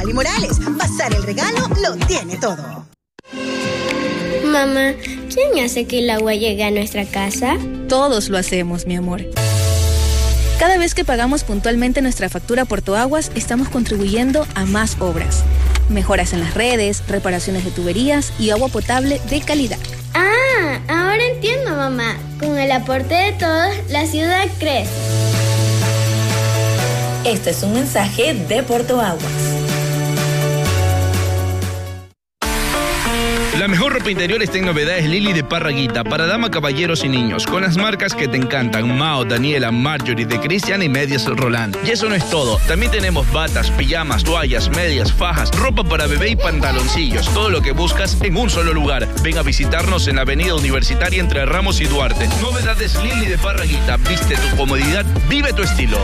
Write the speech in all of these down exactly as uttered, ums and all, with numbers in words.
Wally Morales. Pasar el regalo lo tiene todo. Mamá, ¿quién hace que el agua llegue a nuestra casa? Todos lo hacemos, mi amor. Cada vez que pagamos puntualmente nuestra factura Porto Aguas, estamos contribuyendo a más obras. Mejoras en las redes, reparaciones de tuberías y agua potable de calidad. Ah, ahora entiendo, mamá. Con el aporte de todos, la ciudad crece. Este es un mensaje de Porto Aguas. La mejor ropa interior está en Novedades Lili de Parraguita, para dama, caballeros y niños, con las marcas que te encantan: Mao, Daniela, Marjorie, de Cristian y medias Roland. Y eso no es todo, también tenemos batas, pijamas, toallas, medias, fajas, ropa para bebé y pantaloncillos, todo lo que buscas en un solo lugar. Ven a visitarnos en la avenida Universitaria entre Ramos y Duarte. Novedades Lili de Parraguita, viste tu comodidad, vive tu estilo.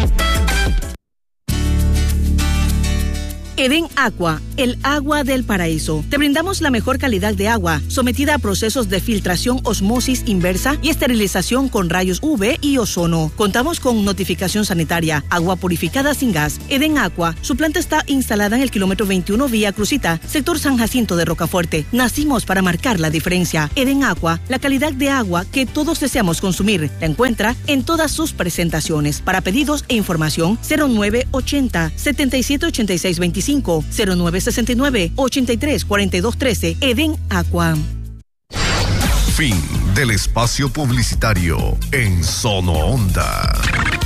Edén Aqua, el agua del paraíso. Te brindamos la mejor calidad de agua, sometida a procesos de filtración, osmosis inversa y esterilización con rayos U V y ozono. Contamos con notificación sanitaria, agua purificada sin gas. Edén Aqua, su planta está instalada en el kilómetro veintiuno Vía Crucita, sector San Jacinto de Rocafuerte. Nacimos para marcar la diferencia. Edén Aqua, la calidad de agua que todos deseamos consumir. La encuentra en todas sus presentaciones. Para pedidos e información, cero nueve ochenta, setenta y siete ochenta y seis veinticinco, cero nueve sesenta y nueve, ochenta y tres cuarenta y dos trece. Edén Aqua. Fin del espacio publicitario en Sono Onda.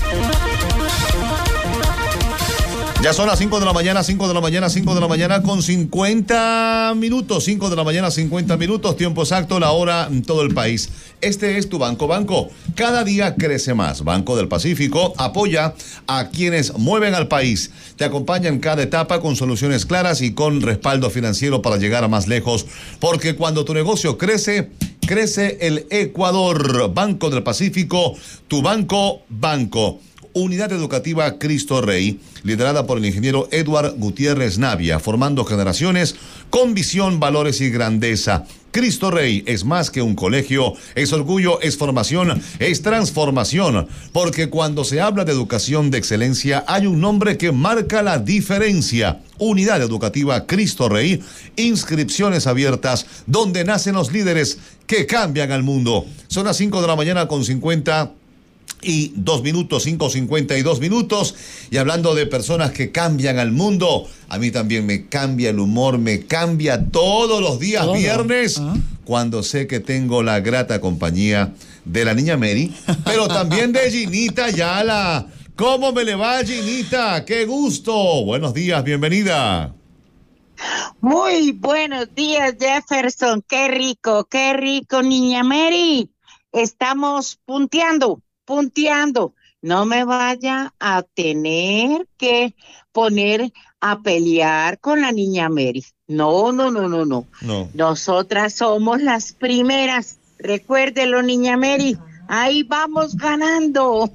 Ya son las cinco de la mañana, cinco de la mañana, cinco de la mañana con cincuenta minutos, cinco de la mañana, cincuenta minutos, tiempo exacto, la hora en todo el país. Este es tu Banco Banco, cada día crece más. Banco del Pacífico apoya a quienes mueven al país. Te acompaña en cada etapa con soluciones claras y con respaldo financiero para llegar a más lejos, porque cuando tu negocio crece, crece el Ecuador. Banco del Pacífico, tu Banco Banco. Unidad Educativa Cristo Rey, liderada por el ingeniero Edward Gutiérrez Navia, formando generaciones con visión, valores y grandeza. Cristo Rey es más que un colegio, es orgullo, es formación, es transformación, porque cuando se habla de educación de excelencia hay un nombre que marca la diferencia. Unidad Educativa Cristo Rey, inscripciones abiertas, donde nacen los líderes que cambian al mundo. Son las cinco de la mañana con cincuenta y dos minutos, cinco cincuenta y dos minutos, y hablando de personas que cambian al mundo, a mí también me cambia el humor, me cambia todos los días ¿Todo? viernes, ¿Ah? cuando sé que tengo la grata compañía de la niña Mary, pero también de Ginita Ayala. ¿Cómo me le va, Ginita? ¡Qué gusto! Buenos días, bienvenida. Muy buenos días, Jefferson. Qué rico, qué rico, niña Mary. Estamos punteando. punteando, no me vaya a tener que poner a pelear con la niña Mary. No, no, no, no, no. No. Nosotras somos las primeras. Recuérdelo, niña Mary. Ahí vamos ganando.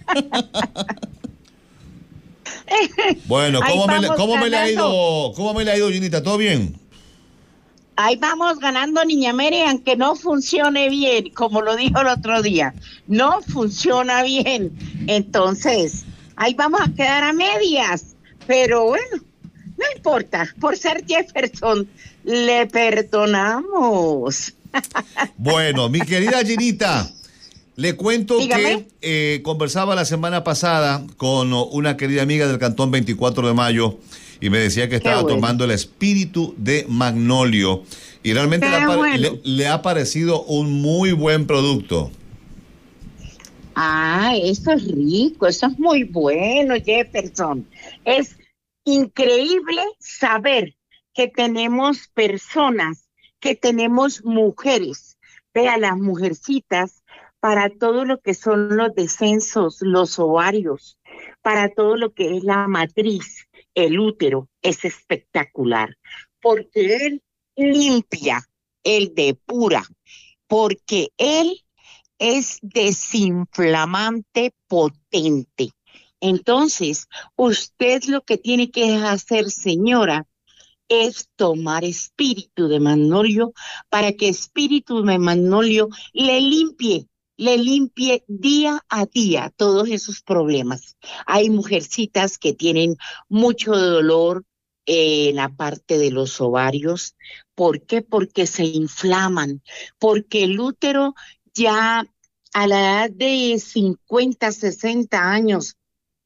Bueno, ¿cómo, me le, ¿cómo me le ha ido? ¿Cómo me le ha ido, Ginita? ¿Todo bien? Ahí vamos ganando, niña Mary, aunque no funcione bien, como lo dijo el otro día. No funciona bien. Entonces, ahí vamos a quedar a medias. Pero bueno, no importa. Por ser Jefferson, le perdonamos. Bueno, mi querida Ginita, le cuento Dígame. que eh, conversaba la semana pasada con una querida amiga del Cantón veinticuatro de Mayo, y me decía que estaba bueno. tomando el espíritu de Magnolio, y realmente le ha, bueno. le, le ha parecido un muy buen producto. Ah, eso es rico, eso es muy bueno, Jefferson. Es increíble saber que tenemos personas, que tenemos mujeres, vea, las mujercitas, para todo lo que son los descensos, los ovarios, para todo lo que es la matriz, el útero, es espectacular, porque él limpia, él depura, porque él es desinflamante potente. Entonces, usted lo que tiene que hacer, señora, es tomar espíritu de Magnolio para que espíritu de Magnolio le limpie, le limpie día a día todos esos problemas. Hay mujercitas que tienen mucho dolor eh, la parte de los ovarios. ¿Por qué? Porque se inflaman, porque el útero ya a la edad de cincuenta, sesenta años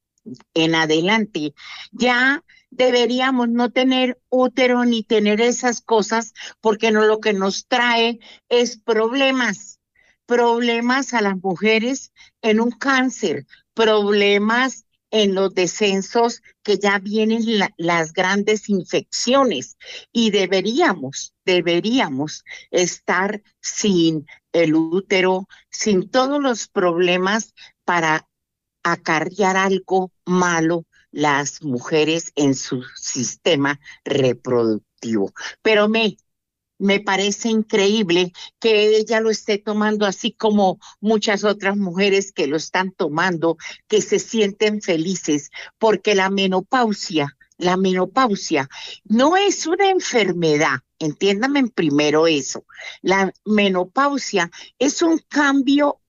en adelante, ya deberíamos no tener útero ni tener esas cosas, porque no, lo que nos trae es problemas, problemas a las mujeres en un cáncer, problemas en los descensos, que ya vienen la, las grandes infecciones, y deberíamos, deberíamos estar sin el útero, sin todos los problemas para acarrear algo malo las mujeres en su sistema reproductivo. Pero me, me parece increíble que ella lo esté tomando así como muchas otras mujeres que lo están tomando, que se sienten felices, porque la menopausia, la menopausia no es una enfermedad. Entiéndame primero eso. La menopausia es un cambio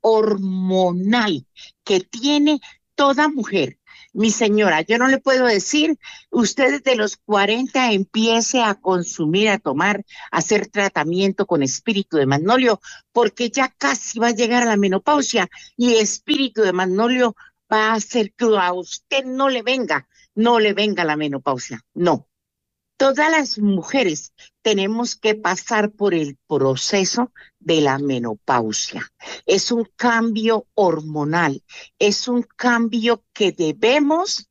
hormonal que tiene toda mujer. Mi señora, yo no le puedo decir, usted desde los cuarenta empiece a consumir, a tomar, a hacer tratamiento con espíritu de magnolio, porque ya casi va a llegar a la menopausia y espíritu de magnolio va a hacer que a usted no le venga, no le venga la menopausia. No. Todas las mujeres tenemos que pasar por el proceso de la menopausia. Es un cambio hormonal, es un cambio que debemos,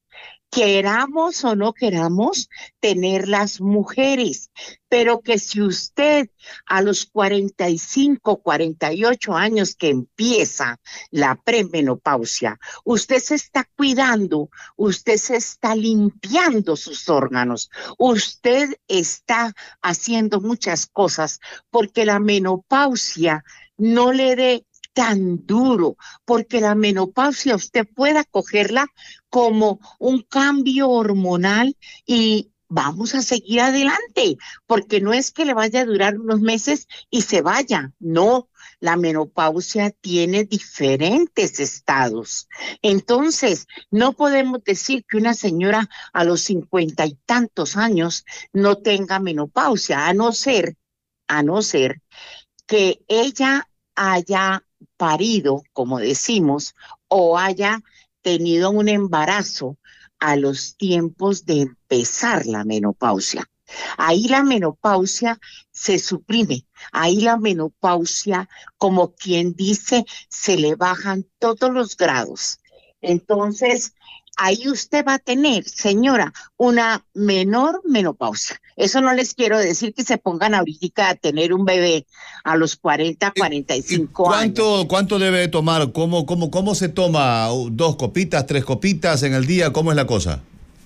queramos o no queramos, tener las mujeres, pero que si usted a los cuarenta y cinco, cuarenta y ocho años que empieza la premenopausia, usted se está cuidando, usted se está limpiando sus órganos, usted está haciendo muchas cosas porque la menopausia no le dé tan duro, porque la menopausia usted pueda cogerla como un cambio hormonal y vamos a seguir adelante, porque no es que le vaya a durar unos meses y se vaya, no, la menopausia tiene diferentes estados. Entonces, no podemos decir que una señora a los cincuenta y tantos años no tenga menopausia, a no ser, a no ser que ella haya parido, como decimos, o haya tenido un embarazo a los tiempos de empezar la menopausia. Ahí la menopausia se suprime, ahí la menopausia, como quien dice, se le bajan todos los grados. Entonces, ahí usted va a tener, señora, una menor menopausia. Eso no les quiero decir que se pongan ahorita a tener un bebé a los cuarenta, cuarenta y cinco ¿Cuánto, años. ¿Cuánto debe tomar? ¿Cómo, cómo, ¿Cómo se toma? ¿Dos copitas, tres copitas en el día? ¿Cómo es la cosa?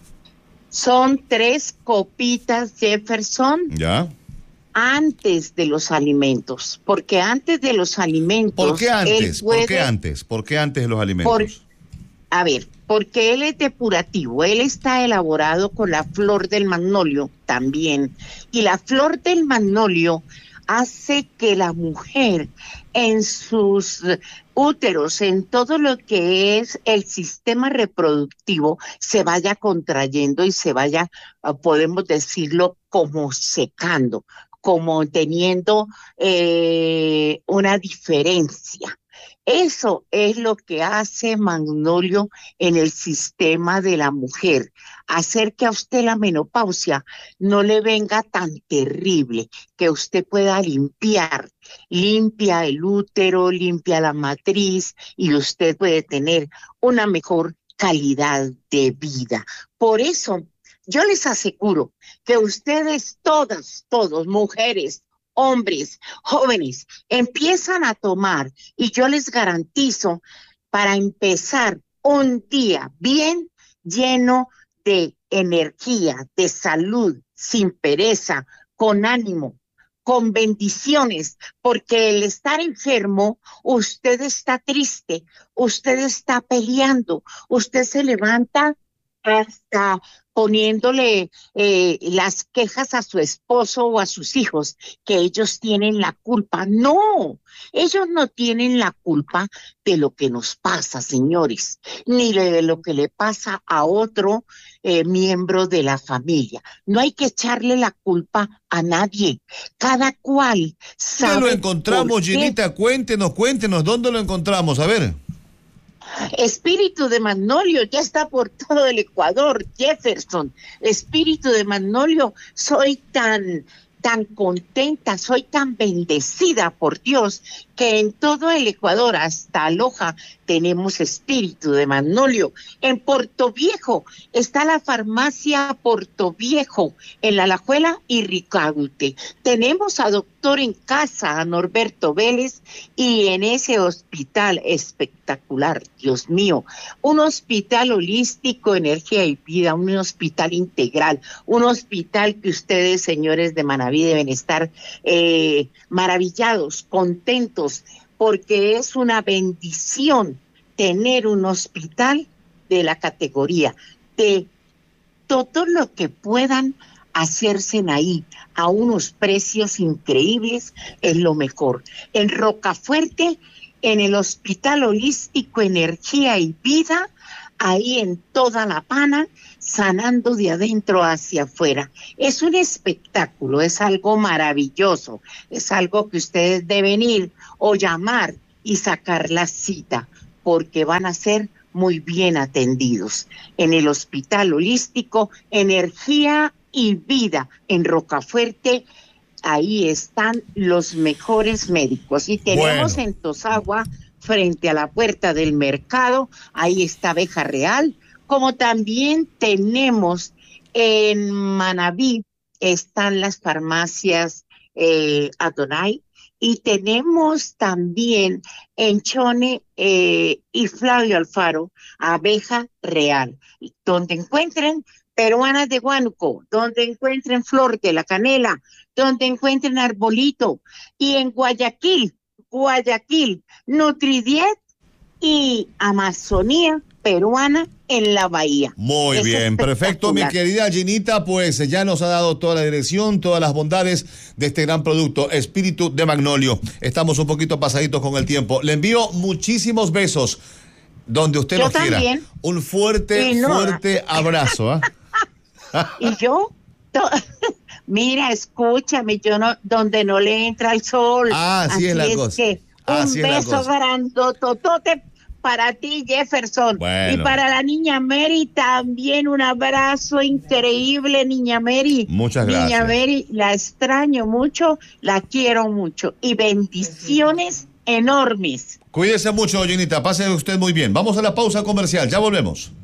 Son tres copitas, Jefferson. ¿Ya? Antes de los alimentos, porque antes de los alimentos... ¿Por qué antes? Puede, ¿Por qué antes? ¿Por qué antes de los alimentos? Por, a ver, porque él es depurativo, él está elaborado con la flor del magnolio también, y la flor del magnolio hace que la mujer en sus úteros, en todo lo que es el sistema reproductivo, se vaya contrayendo y se vaya, podemos decirlo, como secando, como teniendo eh, una diferencia. Eso es lo que hace magnolio en el sistema de la mujer, hacer que a usted la menopausia no le venga tan terrible, que usted pueda limpiar, limpia el útero, limpia la matriz y usted puede tener una mejor calidad de vida. Por eso, yo les aseguro que ustedes todas, todos, mujeres, hombres, jóvenes, empiezan a tomar y yo les garantizo para empezar un día bien lleno de energía, de salud, sin pereza, con ánimo, con bendiciones, porque el estar enfermo, usted está triste, usted está peleando, usted se levanta hasta poniéndole eh, las quejas a su esposo o a sus hijos, que ellos tienen la culpa. No, ellos no tienen la culpa de lo que nos pasa, señores, ni de lo que le pasa a otro eh, miembro de la familia. No hay que echarle la culpa a nadie. Cada cual sabe. ¿Dónde lo encontramos, por qué. Ginita? Cuéntenos, cuéntenos, ¿dónde lo encontramos? A ver. Espíritu de Magnolio ya está por todo el Ecuador, Jefferson. Espíritu de Magnolio, soy tan, tan contenta, soy tan bendecida por Dios que en todo el Ecuador, hasta Loja, tenemos Espíritu de Magnolio. En Puerto Viejo está la farmacia Puerto Viejo, en La Alajuela y Ricaute. Tenemos a Doctor en Casa, a Norberto Vélez, y en ese hospital espectacular, Dios mío, un hospital holístico, energía y vida, un hospital integral, un hospital que ustedes, señores de Manaví, deben estar eh, maravillados, contentos, porque es una bendición tener un hospital de la categoría, de todo lo que puedan hacerse ahí a unos precios increíbles, es lo mejor. En Rocafuerte, en el Hospital Holístico Energía y Vida, ahí en toda La Pana, sanando de adentro hacia afuera. Es un espectáculo, es algo maravilloso, es algo que ustedes deben ir o llamar y sacar la cita, porque van a ser muy bien atendidos. En el Hospital Holístico Energía y Vida, en Rocafuerte, ahí están los mejores médicos. Y tenemos bueno. en Tosagua, frente a la puerta del mercado, ahí está Abeja Real, como también tenemos en Manaví, están las farmacias eh, Adonai, y tenemos también en Chone eh, y Flavio Alfaro, Abeja Real, donde encuentren peruanas de Huánuco, donde encuentren Flor de la Canela, donde encuentren Arbolito, y en Guayaquil, Guayaquil, Nutridiet y Amazonía peruana en la bahía. Muy es bien, perfecto, mi querida Ginita, pues ya nos ha dado toda la dirección, todas las bondades de este gran producto, Espíritu de Magnolio. Estamos un poquito pasaditos con el tiempo. Le envío muchísimos besos donde usted yo los quiera. También. Un fuerte, no. fuerte abrazo. ¿eh? Y yo, to- mira, escúchame, yo no, donde no le entra el sol. Ah, así, así es la es cosa. Que un así beso grandototote para ti, Jefferson. Bueno. Y para la niña Mary también un abrazo increíble, niña Mary. Muchas gracias. Niña Mary, la extraño mucho, la quiero mucho. Y bendiciones enormes. Cuídese mucho, Ginita. Pase usted muy bien. Vamos a la pausa comercial. Ya volvemos.